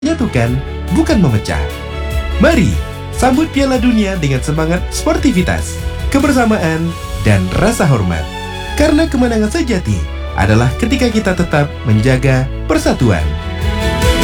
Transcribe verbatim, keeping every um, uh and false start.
menyatukan, bukan memecah. Mari sambut Piala Dunia dengan semangat sportivitas, kebersamaan, dan rasa hormat. Karena kemenangan sejati adalah ketika kita tetap menjaga persatuan.